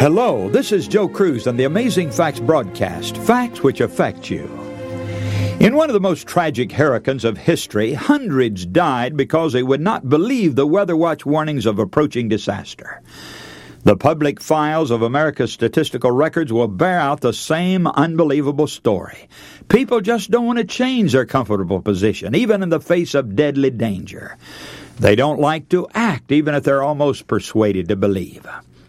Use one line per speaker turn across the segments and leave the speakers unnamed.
Hello, this is Joe Cruz on the Amazing Facts broadcast, facts which affect you. In one of the most tragic hurricanes of history, hundreds died because they would not believe the Weather Watch warnings of approaching disaster. The public files of America's statistical records will bear out the same unbelievable story. People just don't want to change their comfortable position, even in the face of deadly danger. They don't like to act, even if they're almost persuaded to believe.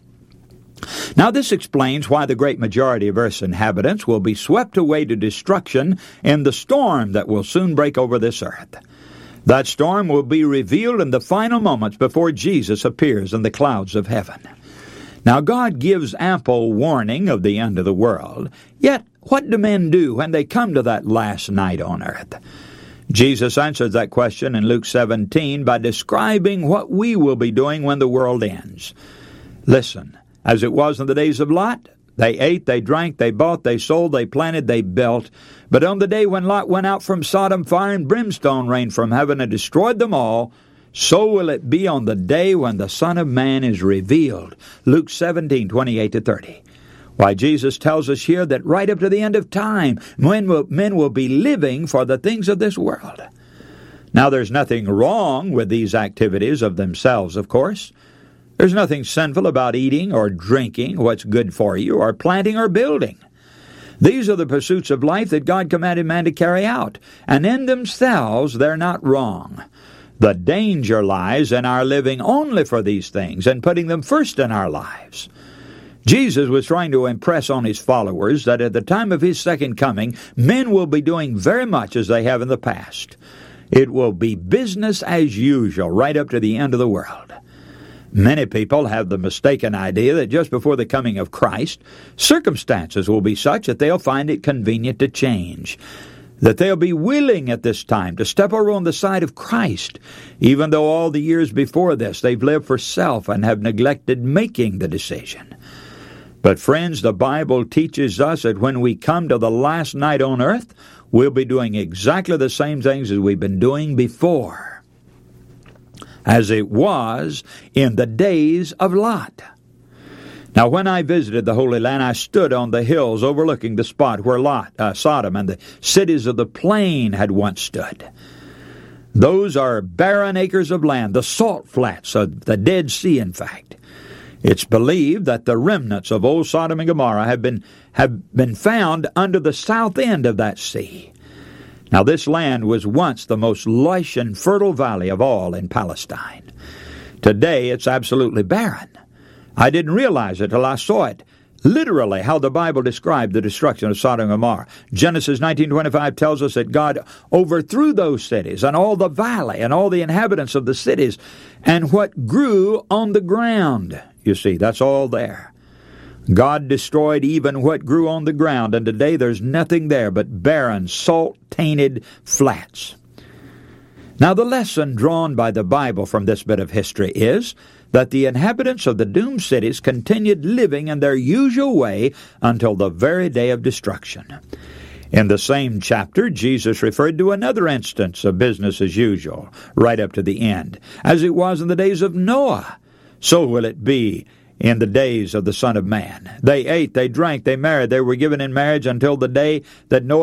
Now, this explains why the great majority of Earth's inhabitants will be swept away to destruction in the storm that will soon break over this earth. That storm will be revealed in the final moments before Jesus appears in the clouds of heaven. Now, God gives ample warning of the end of the world, yet what do men do when they come to that last night on earth? Jesus answers that question in Luke 17 by describing what we will be doing when the world ends. Listen. As it was in the days of Lot, they ate, they drank, they bought, they sold, they planted, they built. But on the day when Lot went out from Sodom, fire and brimstone rained from heaven and destroyed them all, so will it be on the day when the Son of Man is revealed. Luke 17:28-30. Why, Jesus tells us here that right up to the end of time, men will be living for the things of this world. Now, there's nothing wrong with these activities of themselves, of course. There's nothing sinful about eating or drinking what's good for you, or planting or building. These are the pursuits of life that God commanded man to carry out, and in themselves they're not wrong. The danger lies in our living only for these things and putting them first in our lives. Jesus was trying to impress on his followers that at the time of his second coming, men will be doing very much as they have in the past. It will be business as usual right up to the end of the world. Many people have the mistaken idea that just before the coming of Christ, circumstances will be such that they'll find it convenient to change, that they'll be willing at this time to step over on the side of Christ, even though all the years before this they've lived for self and have neglected making the decision. But friends, the Bible teaches us that when we come to the last night on earth, we'll be doing exactly the same things as we've been doing before, as it was in the days of Lot. Now, when I visited the Holy Land, I stood on the hills overlooking the spot where Sodom and the cities of the plain had once stood. Those are barren acres of land, the salt flats of the Dead Sea, in fact. It's believed that the remnants of old Sodom and Gomorrah have been found under the south end of that sea. Now, this land was once the most lush and fertile valley of all in Palestine. Today, it's absolutely barren. I didn't realize it till I saw it, literally, how the Bible described the destruction of Sodom and Gomorrah. Genesis 19:25 tells us that God overthrew those cities and all the valley and all the inhabitants of the cities and what grew on the ground. You see, that's all there. God destroyed even what grew on the ground, and today there's nothing there but barren, salt-tainted flats. Now, the lesson drawn by the Bible from this bit of history is that the inhabitants of the doomed cities continued living in their usual way until the very day of destruction. In the same chapter, Jesus referred to another instance of business as usual, right up to the end. As it was in the days of Noah, so will it be in the days of the Son of Man. They ate, they drank, they married, they were given in marriage until the day that Noah